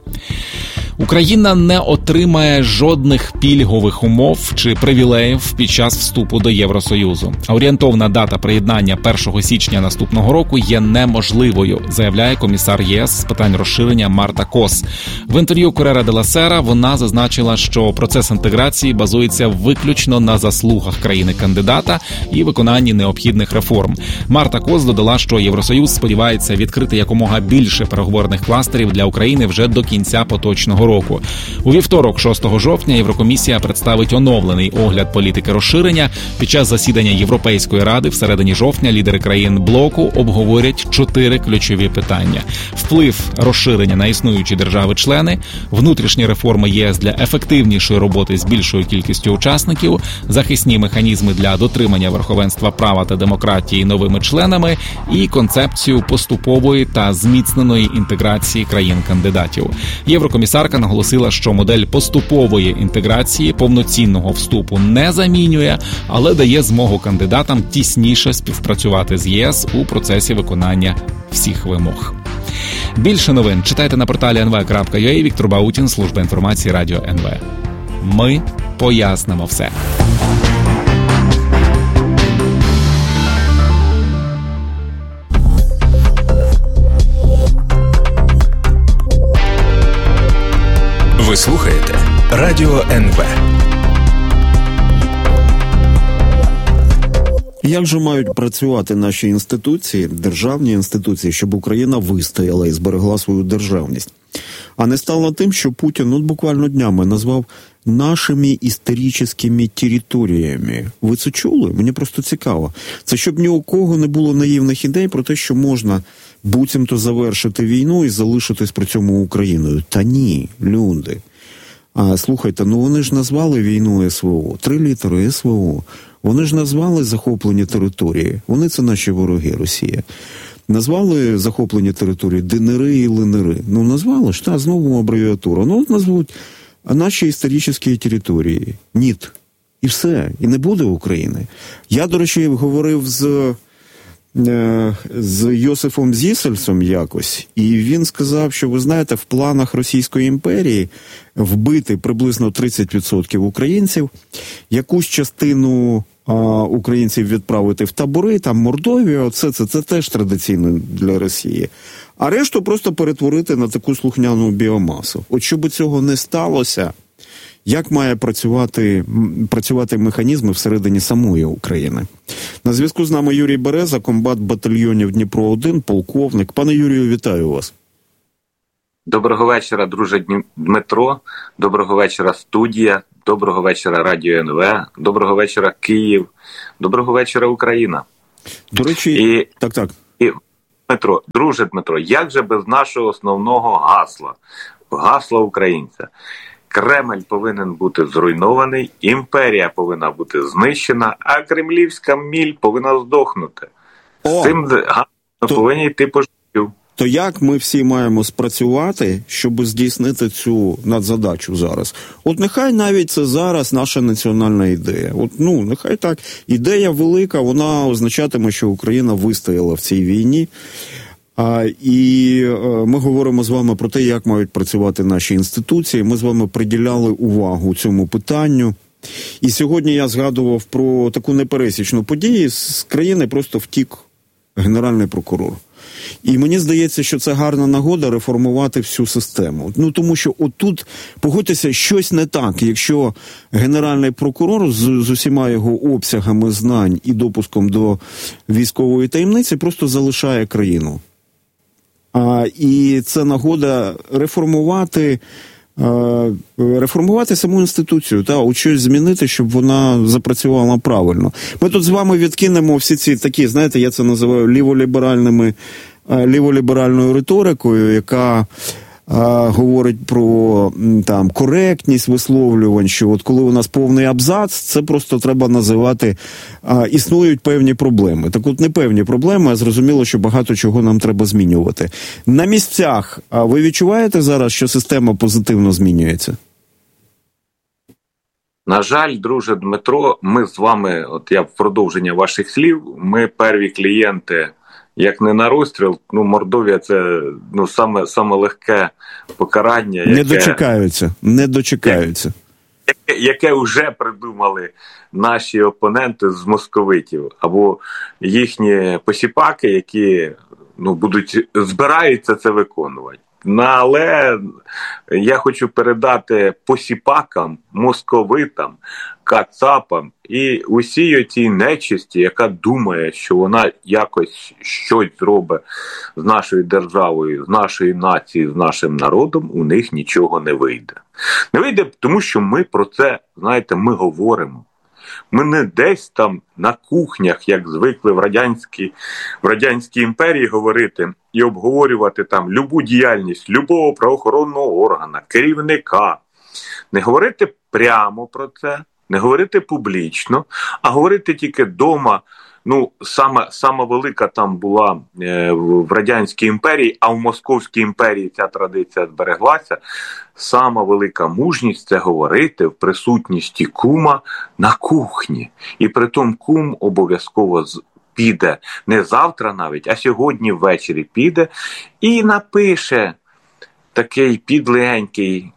Україна не отримає жодних пільгових умов чи привілеїв під час вступу до Євросоюзу. Орієнтовна дата приєднання першого січня наступного року є неможливою, заявляє комісар ЄС з питань розширення Марта Кос. В інтерв'ю Corriere della Sera вона зазначила, що процес інтеграції базується виключно на заслугах країни-кандидата і виконанні необхідних реформ. Марта Кос додала, що Євросоюз сподівається відкрити якомога більше переговорних кластерів для України вже до кінця поточного року. року. У вівторок, шостого жовтня, Єврокомісія представить оновлений огляд політики розширення. Під час засідання Європейської ради в середині жовтня лідери країн блоку обговорять чотири ключові питання: вплив розширення на існуючі держави-члени, внутрішні реформи ЄС для ефективнішої роботи з більшою кількістю учасників, захисні механізми для дотримання верховенства права та демократії новими членами і концепцію поступової та зміцненої інтеграції країн-кандидатів. Єврокомісарка наголосила, що модель поступової інтеграції повноцінного вступу не замінює, але дає змогу кандидатам тісніше співпрацювати з ЄС у процесі виконання всіх вимог. Більше новин читайте на порталі ен ве крапка ю а. Віктор Баутін, служба інформації Радіо ен ве. Ми пояснимо все. Ви слухаєте Радіо ен ве. Як же мають працювати наші інституції, державні інституції, щоб Україна вистояла і зберегла свою державність? А не стало тим, що Путін, ну, буквально днями назвав нашими історичними територіями. Ви це чули? Мені просто цікаво. Це щоб ні у кого не було наївних ідей про те, що можна буцімто завершити війну і залишитись при цьому Україною. Та ні, люди. А, слухайте, ну вони ж назвали війну ес ве о. Три літери ес ве о. Вони ж назвали захоплені території. Вони це наші вороги, Росія. Назвали захоплені території ДНРи і ЛНРи. Ну, назвали ж, та, знову абревіатуру. Ну, от назвуть наші історичні території. Ніт. І все. І не буде України. Я, до речі, говорив з з Йосифом Зісельсом якось, і він сказав, що, ви знаєте, в планах Російської імперії вбити приблизно тридцять відсотків українців, якусь частину а, українців відправити в табори, там Мордовію, це, це, це теж традиційно для Росії, а решту просто перетворити на таку слухняну біомасу. От щоб цього не сталося, як має працювати, працювати механізми всередині самої України? На зв'язку з нами Юрій Береза, комбат батальйонів Дніпро один, полковник. Пане Юрію, вітаю вас. Доброго вечора, друже Дмитро. Доброго вечора, студія. Доброго вечора, Радіо ен ве. Доброго вечора, Київ. Доброго вечора, Україна. До речі, і, так, так. І, Дмитро, друже Дмитро, як же без нашого основного гасла? Гасла українця. Кремль повинен бути зруйнований, імперія повинна бути знищена, а кремлівська міль повинна здохнути. О, з цим то, повинні йти по життю. То як ми всі маємо спрацювати, щоб здійснити цю надзадачу зараз? От нехай навіть це зараз наша національна ідея. От, ну, нехай так. Ідея велика, вона означатиме, що Україна вистояла в цій війні. А, і а, ми говоримо з вами про те, як мають працювати наші інституції. Ми з вами приділяли увагу цьому питанню. І сьогодні я згадував про таку непересічну подію. З країни просто втік генеральний прокурор. І мені здається, що це гарна нагода реформувати всю систему. Ну, тому що отут, погодьтеся, щось не так. Якщо генеральний прокурор з, з усіма його обсягами знань і допуском до військової таємниці просто залишає країну. А, і це нагода реформувати, а, реформувати саму інституцію, та, от щось змінити, щоб вона запрацювала правильно. Ми тут з вами відкинемо всі ці такі, знаєте, я це називаю ліволіберальними, ліволіберальною риторикою, яка а, говорить про там коректність висловлювань, що от коли у нас повний абзац, це просто треба називати а, існують певні проблеми. Так от не певні проблеми, а зрозуміло, що багато чого нам треба змінювати. На місцях, а ви відчуваєте зараз, що система позитивно змінюється? На жаль, друже Дмитро, ми з вами, от я в продовження ваших слів, ми перві клієнти, як не на розстріл, ну, Мордовія – це ну, саме, саме легке покарання. Яке, не дочекаються, не дочекаються. Яке, яке вже придумали наші опоненти з московитів, або їхні посіпаки, які ну, будуть, збираються це виконувати. Ну, але я хочу передати посіпакам, московитам, кацапам і усій цій нечисті, яка думає, що вона якось щось зробить з нашою державою, з нашою нацією, з нашим народом, у них нічого не вийде. Не вийде, тому що ми про це, знаєте, ми говоримо. Ми не десь там на кухнях, як звикли в радянській, в радянській імперії говорити і обговорювати там любу діяльність, любого правоохоронного органу, керівника. Не говорити прямо про це, не говорити публічно, а говорити тільки вдома. Ну, саме, саме велика там була е, в Радянській імперії, а в Московській імперії ця традиція збереглася. Сама велика мужність – це говорити в присутності кума на кухні. І притом кум обов'язково піде не завтра навіть, а сьогодні ввечері піде і напише такий підлегенький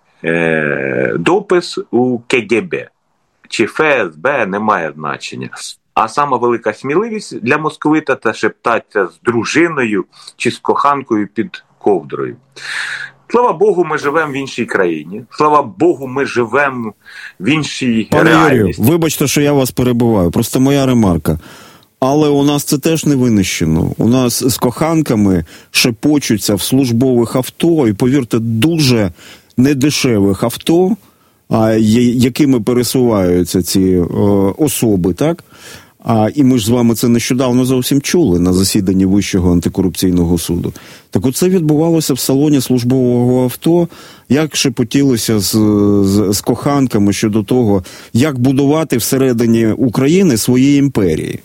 е, допис у ке ге бе. Чи еф ес бе, немає значення. А сама велика сміливість для московита – це шептатися з дружиною чи з коханкою під ковдрою. Слава Богу, ми живемо в іншій країні. Слава Богу, ми живемо в іншій Пане реальності. Юрію, вибачте, що я вас перебиваю. Просто моя ремарка. Але у нас це теж не винищено. У нас з коханками шепочуться в службових авто, і, повірте, дуже недешевих авто, а, якими пересуваються ці о, особи, так? А, і ми ж з вами це нещодавно зовсім чули на засіданні Вищого антикорупційного суду. Так оце відбувалося в салоні службового авто, як шепотілося з, з, з коханками щодо того, як будувати всередині України свої імперії.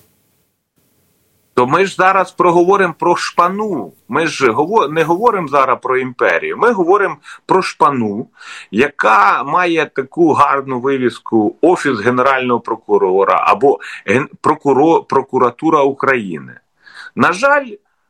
То ми ж зараз проговоримо про шпану. Ми ж не говоримо зараз про імперію. Ми говоримо про шпану, яка має таку гарну вивіску Офіс Генерального прокурора або прокурор, Прокуратура України. На жаль,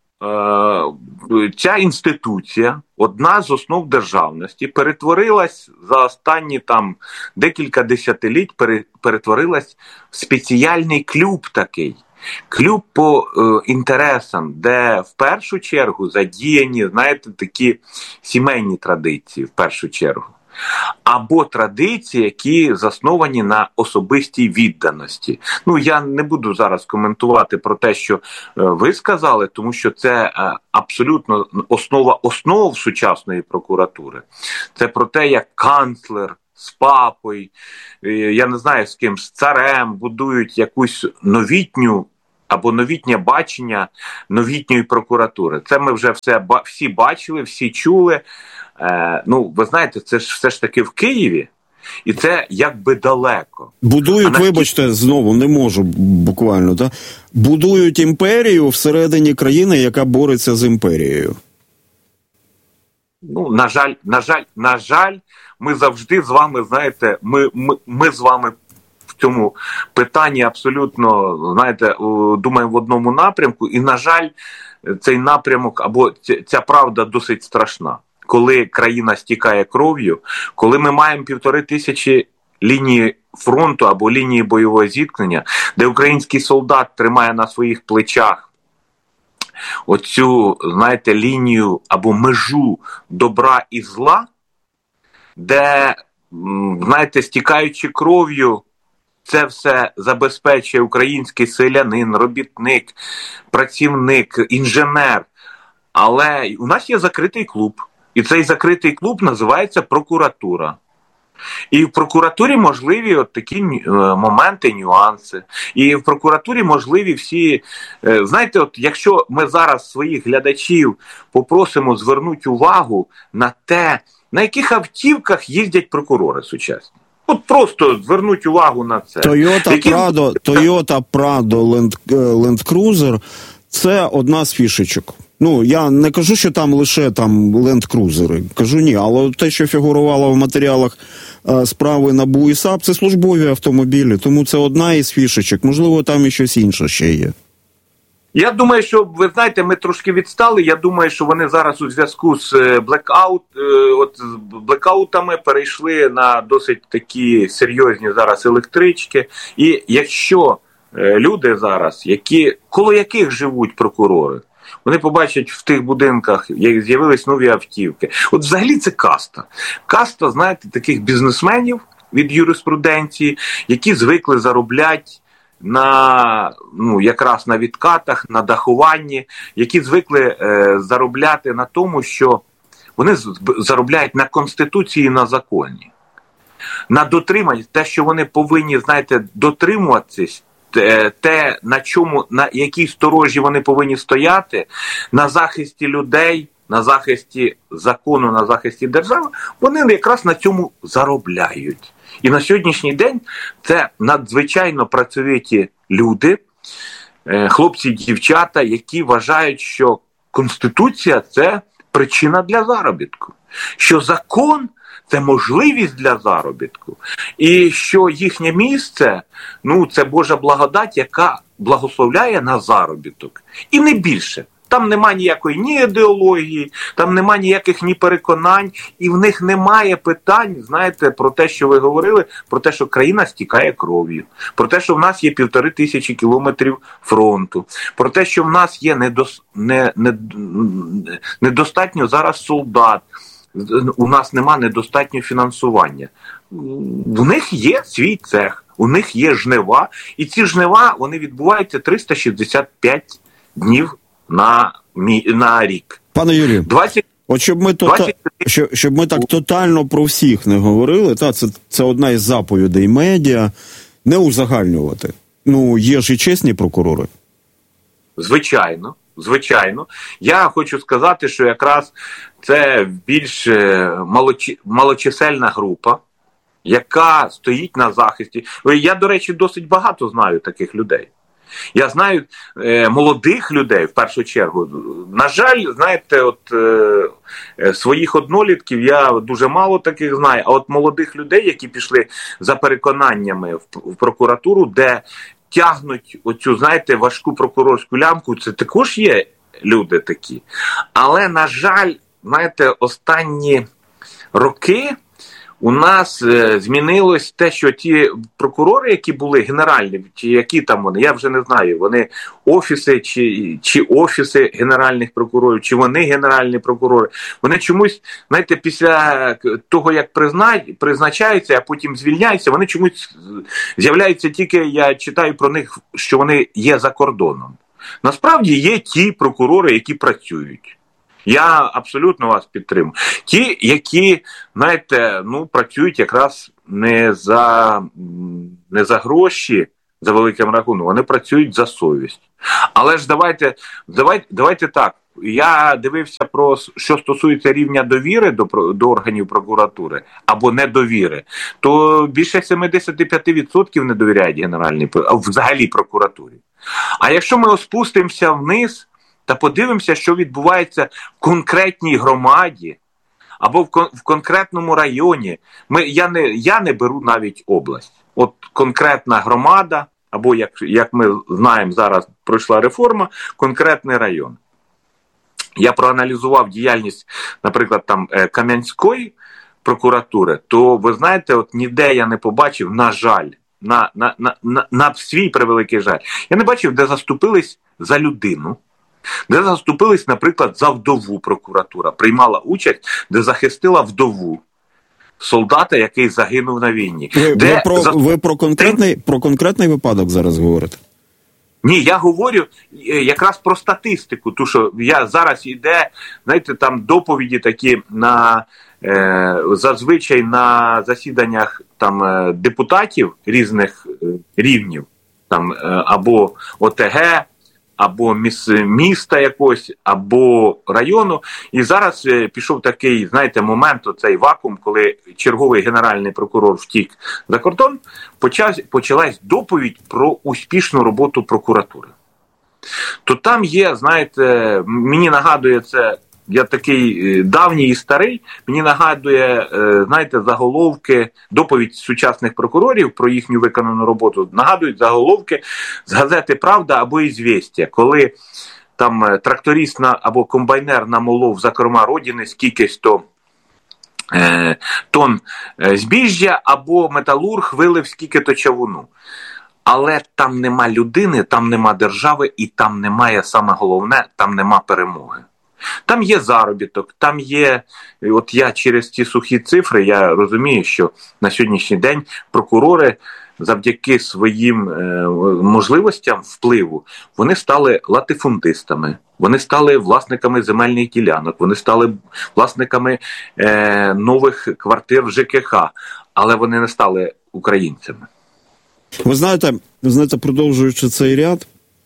ця інституція, одна з основ державності, перетворилась за останні там декілька десятиліть, перетворилась в спеціальний клуб такий. Клуб по е, інтересам, де в першу чергу задіяні, знаєте, такі сімейні традиції, в першу чергу. Або традиції, які засновані на особистій відданості. Ну, я не буду зараз коментувати про те, що е, ви сказали, тому що це е, абсолютно основа основ сучасної прокуратури. Це про те, як канцлер з папою, е, я не знаю з ким, з царем будують якусь новітню або новітнє бачення новітньої прокуратури. Це ми вже все, всі бачили, всі чули. Е, ну, ви знаєте, це ж все ж таки в Києві, і це якби далеко. Будують, наскільки... вибачте, знову, не можу буквально, так? Будують імперію всередині країни, яка бореться з імперією. Ну, на жаль, на жаль, на жаль, ми завжди з вами, знаєте, ми, ми, ми з вами в цьому питанні абсолютно, знаєте, думаємо в одному напрямку, і, на жаль, цей напрямок, або ця правда досить страшна. Коли країна стікає кров'ю, коли ми маємо півтори тисячі лінії фронту або лінії бойового зіткнення, де український солдат тримає на своїх плечах оцю, знаєте, лінію або межу добра і зла, де, знаєте, стікаючи кров'ю, це все забезпечує український селянин, робітник, працівник, інженер. Але у нас є закритий клуб. І цей закритий клуб називається прокуратура. І в прокуратурі можливі от такі моменти, нюанси. І в прокуратурі можливі всі... Знаєте, от якщо ми зараз своїх глядачів попросимо звернути увагу на те, на яких автівках їздять прокурори сучасні. От просто звернуть увагу на це. Toyota Які... Prado, Toyota Prado Land, Land Cruiser – це одна з фішечок. Ну, я не кажу, що там лише там ленд-крузери. Кажу, ні. Але те, що фігурувало в матеріалах е, справи НАБУ і САП, це службові автомобілі. Тому це одна із фішечок. Можливо, там і щось інше ще є. Я думаю, що, ви знаєте, ми трошки відстали. Я думаю, що вони зараз у зв'язку з блекаут, от з блекаутами перейшли на досить такі серйозні зараз електрички. І якщо люди зараз, які, коло яких живуть прокурори, вони побачать в тих будинках, як з'явились нові автівки. От взагалі це каста. Каста, знаєте, таких бізнесменів від юриспруденції, які звикли заробляти на, ну, якраз на відкатах, на дахуванні, які звикли е, заробляти на тому, що вони заробляють на Конституції і на законі. На дотриманні, те, що вони повинні, знаєте, дотримуватись, те, на чому, на якій сторожі вони повинні стояти, на захисті людей, на захисті закону, на захисті держави, вони якраз на цьому заробляють. І на сьогоднішній день це надзвичайно працьовиті люди, хлопці, дівчата, які вважають, що Конституція – це причина для заробітку, що закон – це можливість для заробітку. І що їхнє місце, ну, це Божа благодать, яка благословляє на заробіток. І не більше. Там нема ніякої ні ідеології, там нема ніяких ні переконань, і в них немає питань, знаєте, про те, що ви говорили, про те, що країна стікає кров'ю, про те, що в нас є півтори тисячі кілометрів фронту, про те, що в нас є недос... не... Не... недостатньо зараз солдат, у нас нема недостатньо фінансування. В них є свій цех, у них є жнива, і ці жнива, вони відбуваються триста шістдесят п'ять днів на, на рік. Пане Юрію, двадцять от щоб ми, тота... щоб, щоб ми так тотально про всіх не говорили, та, це, це одна із заповідей медіа, не узагальнювати. Ну, є ж і чесні прокурори. Звичайно. Звичайно. Я хочу сказати, що якраз це більш малочи... малочисельна група, яка стоїть на захисті. Я, до речі, досить багато знаю таких людей. Я знаю е, молодих людей, в першу чергу. На жаль, знаєте, от е, своїх однолітків я дуже мало таких знаю, а от молодих людей, які пішли за переконаннями в, в прокуратуру, де тягнуть оцю, знаєте, важку прокурорську лямку, це також є люди такі. Але, на жаль, знаєте, останні роки у нас е, змінилось те, що ті прокурори, які були генеральні, чи які там вони, я вже не знаю, вони офіси, чи, чи офіси генеральних прокурорів, чи вони генеральні прокурори, вони чомусь, знаєте, після того, як призна, призначаються, а потім звільняються, вони чомусь з'являються тільки, я читаю про них, що вони є за кордоном. Насправді є ті прокурори, які працюють. Я абсолютно вас підтримую. Ті, які, знаєте, ну, працюють якраз не за, не за гроші, за великим рахунком, вони працюють за совість. Але ж давайте, давайте, давайте так, я дивився про, що стосується рівня довіри до, до органів прокуратури або недовіри, то більше сімдесят п'ять відсотків не довіряють Генеральній, взагалі прокуратурі. А якщо ми спустимося вниз, та подивимося, що відбувається в конкретній громаді або в, кон- в конкретному районі. Ми, я, не, я не беру навіть область. От конкретна громада, або, як, як ми знаємо, зараз пройшла реформа, конкретний район. Я проаналізував діяльність, наприклад, там Кам'янської прокуратури, то, ви знаєте, от ніде я не побачив, на жаль, на, на, на, на, на свій превеликий жаль, я не бачив, де заступились за людину, де заступились, наприклад, за вдову прокуратура, приймала участь, де захистила вдову солдата, який загинув на війні. Ви, де ви, про, за... ви про, конкретний, про конкретний випадок зараз говорите? Ні, я говорю якраз про статистику, тому що я зараз йде, знаєте, там доповіді такі на, е, зазвичай на засіданнях там е, депутатів різних е, рівнів, там е, або О Те Ге, або міс, міста якогось, або району. І зараз е, пішов такий, знаєте, момент, оцей вакуум, коли черговий генеральний прокурор втік за кордон, почав, почалась доповідь про успішну роботу прокуратури. То там є, знаєте, мені нагадує це, я такий давній і старий, мені нагадує, знаєте, заголовки, доповідь сучасних прокурорів про їхню виконану роботу, нагадують заголовки з газети «Правда» або «Ізвєстя», коли там тракторист на, або комбайнер намолов за корма родини скількись-то е, тонн збіжжя, або металург вилив скільки-то чавуну. Але там нема людини, там нема держави і там немає, саме головне, там нема перемоги. Там є заробіток, там є, от я через ті сухі цифри, я розумію, що на сьогоднішній день прокурори завдяки своїм е, можливостям впливу, вони стали латифундистами, вони стали власниками земельних ділянок, вони стали власниками е, нових квартир в Же Ке Ха, але вони не стали українцями. Ви знаєте, ви знаєте, продовжуючи цей ряд,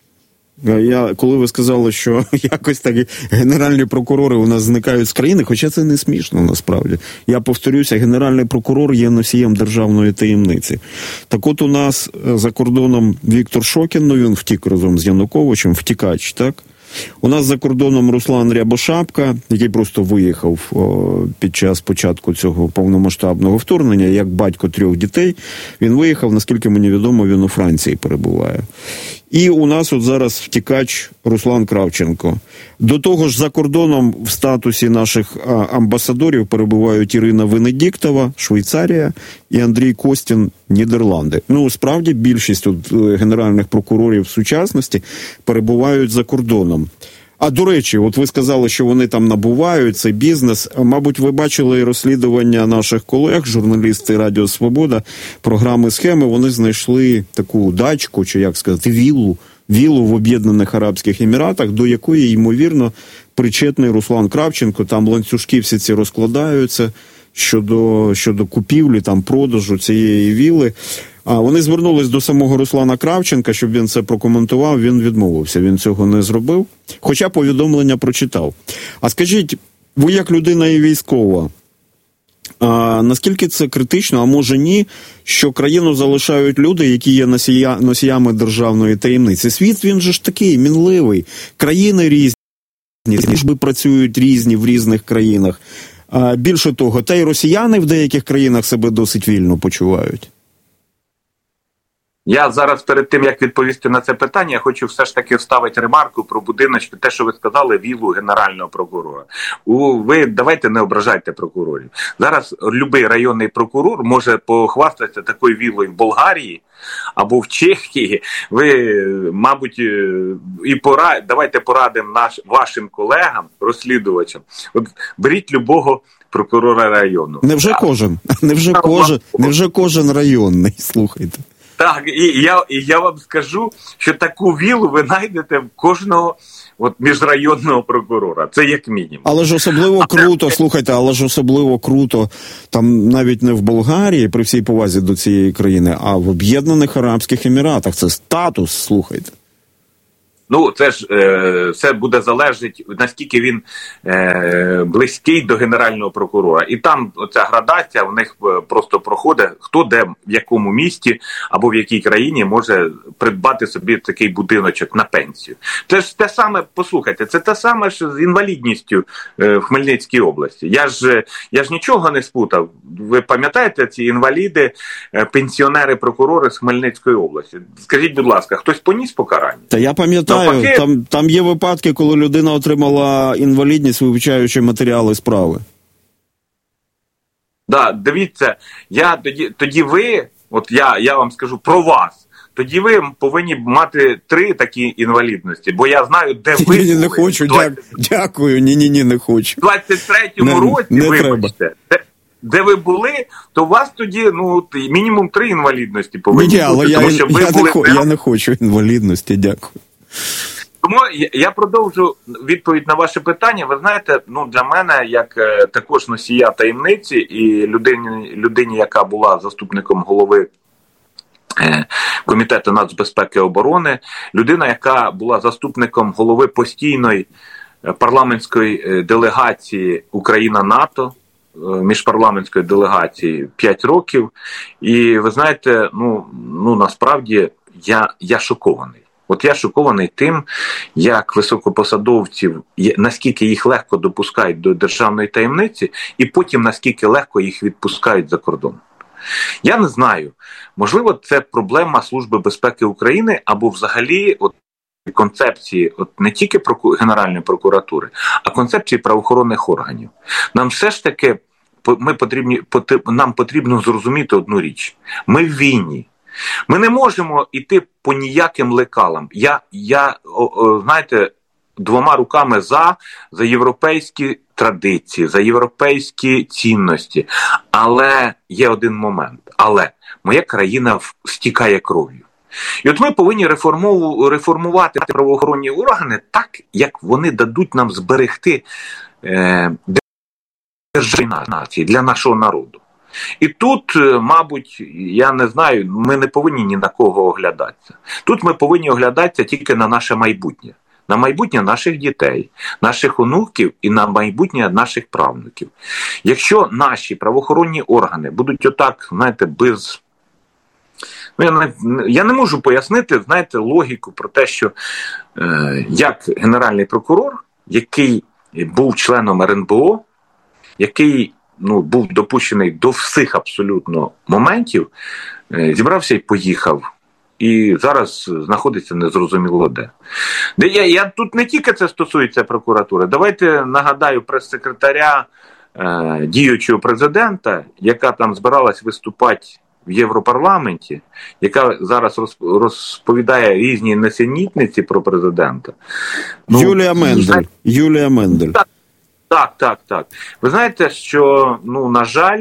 я, коли ви сказали, що якось так генеральні прокурори у нас зникають з країни, хоча це не смішно насправді. Я повторюся, генеральний прокурор є носієм державної таємниці. Так от у нас за кордоном Віктор Шокін, ну він втік разом з Януковичем, втікач, так? У нас за кордоном Руслан Рябошапка, який просто виїхав о, під час початку цього повномасштабного вторгнення, як батько трьох дітей. Він виїхав, наскільки мені відомо, він у Франції перебуває. І у нас от зараз втікач Руслан Кравченко. До того ж, за кордоном в статусі наших а, амбасадорів перебувають Ірина Венедіктова, Швейцарія, і Андрій Костін, Нідерланди. Ну, справді, більшість от, генеральних прокурорів сучасності перебувають за кордоном. А, до речі, от ви сказали, що вони там набувають цей бізнес. Мабуть, ви бачили розслідування наших колег, журналісти Радіо Свобода, програми «Схеми». Вони знайшли таку дачку, чи як сказати, віллу, віллу в Об'єднаних Арабських Еміратах, до якої, ймовірно, причетний Руслан Кравченко. Там ланцюжки всі ці розкладаються щодо, щодо купівлі, там продажу цієї вілли. А вони звернулись до самого Руслана Кравченка, щоб він це прокоментував, він відмовився, він цього не зробив, хоча повідомлення прочитав. А скажіть, ви як людина і військова, а наскільки це критично, а може ні, що країну залишають люди, які є носія, носіями державної таємниці? Світ, він же ж такий, мінливий, країни різні, служби працюють різні в різних країнах. А більше того, та й росіяни в деяких країнах себе досить вільно почувають. Я зараз перед тим, як відповісти на це питання, я хочу все ж таки вставити ремарку про будиночки, те, що ви сказали, віллу генерального прокурора. У, ви давайте не ображайте прокурорів. Зараз будь-який районний прокурор може похвастатися такою віллою в Болгарії або в Чехії. Ви, мабуть, і пора... давайте порадимо наш... вашим колегам, розслідувачам. От беріть любого прокурора району. Невже так. кожен? Невже кожен? Невже кожен районний? Слухайте. Так, і я, і я вам скажу, що таку віллу ви знайдете в кожного от, міжрайонного прокурора. Це як мінімум. Але ж особливо круто, слухайте, але ж особливо круто, там навіть не в Болгарії, при всій повазі до цієї країни, а в Об'єднаних Арабських Еміратах. Це статус, слухайте. Ну, це ж е, це буде залежати, наскільки він е, близький до генерального прокурора. І там оця градація в них просто проходить, хто де, в якому місті або в якій країні може придбати собі такий будиночок на пенсію. Це ж те саме, послухайте, це те саме ж з інвалідністю е, в Хмельницькій області. Я ж, я ж нічого не спутав. Ви пам'ятаєте ці інваліди, е, пенсіонери-прокурори з Хмельницької області? Скажіть, будь ласка, хтось поніс покарання? Та я пам'ятаю. Там, там є випадки, коли людина отримала інвалідність, вивчаючи матеріали справи. Да, дивіться, я тоді, тоді ви, от я, я вам скажу про вас, тоді ви повинні мати три такі інвалідності, бо я знаю, де ви Ні, не хочу, дя- дякую, ні-ні-ні, не хочу. В двадцять третьому році, не вибачте, де, де ви були, то у вас тоді, ну, мінімум три інвалідності повинні Ні, але бути, я, тому що ви я, були... не, хо- я не хочу інвалідності, дякую. Тому я продовжу відповідь на ваше питання. Ви знаєте, ну для мене, як е, також носія таємниці і людині, людині, яка була заступником голови е, Комітету нацбезпеки і оборони, людина, яка була заступником голови постійної парламентської делегації Україна-НАТО, е, міжпарламентської делегації п'ять років. І ви знаєте, ну, ну насправді я, я шокований. От я шокований тим, як високопосадовців, наскільки їх легко допускають до державної таємниці, і потім наскільки легко їх відпускають за кордон. Я не знаю, можливо, це проблема Служби безпеки України або взагалі от, концепції от, не тільки Генеральної прокуратури, а концепції правоохоронних органів. Нам все ж таки ми потрібні, нам потрібно зрозуміти одну річ. Ми в війні. Ми не можемо йти по ніяким лекалам. Я, я о, о, знаєте, двома руками за, за європейські традиції, за європейські цінності. Але є один момент. Але моя країна стікає кров'ю. І от ми повинні реформу, реформувати правоохоронні органи так, як вони дадуть нам зберегти е, державні нації для нашого народу. І тут, мабуть, я не знаю, ми не повинні ні на кого оглядатися. Тут ми повинні оглядатися тільки на наше майбутнє. На майбутнє наших дітей, наших онуків і на майбутнє наших правнуків. Якщо наші правоохоронні органи будуть отак, знаєте, без... Ну, я, не, я не можу пояснити, знаєте, логіку про те, що е, як генеральний прокурор, який був членом ер ен бе о, який ну, був допущений до всіх абсолютно моментів, зібрався і поїхав. І зараз знаходиться незрозуміло де. де я, я, тут не тільки це стосується прокуратури. Давайте нагадаю прес-секретаря е, діючого президента, яка там збиралась виступати в Європарламенті, яка зараз розповідає різні несенітниці про президента. Ну, Юлія Мендель. Юлія Мендель. Так, так, так, так. Ви знаєте, що, ну, на жаль,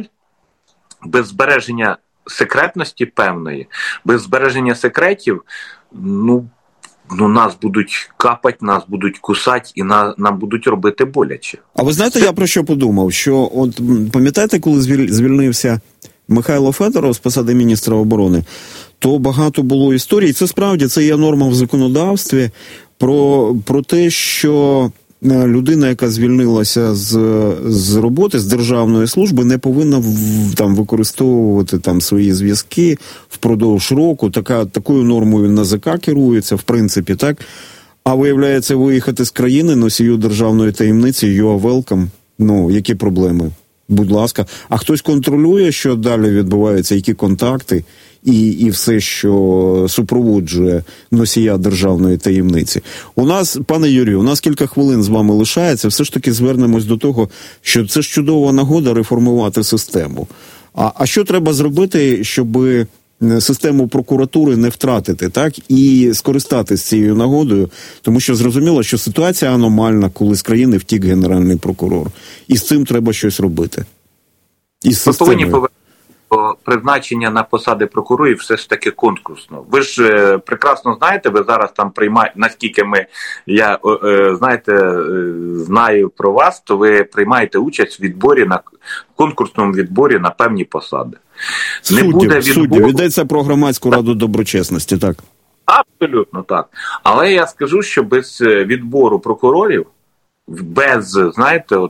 без збереження секретності певної, без збереження секретів, ну, ну нас будуть капати, нас будуть кусати і на, нам будуть робити боляче. А ви знаєте, я про що подумав? Що, от, пам'ятаєте, коли звільнився Михайло Федоров з посади міністра оборони, то багато було історій, це справді, це є норма в законодавстві, про, про те, що людина, яка звільнилася з, з роботи, з державної служби, не повинна в, там, використовувати там, свої зв'язки впродовж року. Така, такою нормою ен зе ка керується, в принципі, так? А виявляється, виїхати з країни носію державної таємниці, you are welcome. Ну, які проблеми? Будь ласка. А хтось контролює, що далі відбувається, які контакти і, і все, що супроводжує носія державної таємниці. У нас, пане Юрію, у нас кілька хвилин з вами лишається. Все ж таки звернемось до того, що це ж чудова нагода реформувати систему. А, а що треба зробити, щоб систему прокуратури не втратити, так, і скористатися цією нагодою, тому що зрозуміло, що ситуація аномальна, коли з країни втік генеральний прокурор. І з цим треба щось робити. І з системою. Призначення на посади прокурорів все ж таки конкурсно. Ви ж е, прекрасно знаєте, ви зараз там приймаєте, наскільки ми, я, е, знаєте, е, знаю про вас, то ви приймаєте участь в відборі, на конкурсному відборі на певні посади. Суддів, буде відбору... суддів. Йдеться про громадську раду доброчесності, так? Абсолютно так. Але я скажу, що без відбору прокурорів, без, знаєте,